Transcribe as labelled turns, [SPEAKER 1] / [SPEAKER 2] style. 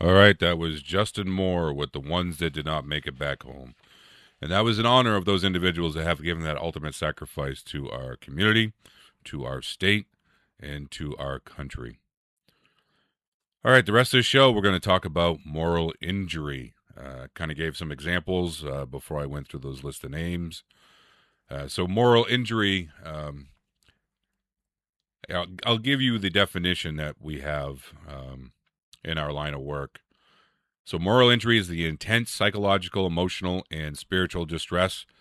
[SPEAKER 1] All right, that was Justin Moore with The Ones That Did Not Make It Back Home. And that was in honor of those individuals that have given that ultimate sacrifice to our community, to our state, and to our country. All right, the rest of the show, we're going to talk about moral injury. Kind of gave some examples before I went through those list of names. So, moral injury, I'll give you the definition that we have in our line of work. So, moral injury is the intense psychological, emotional, and spiritual distress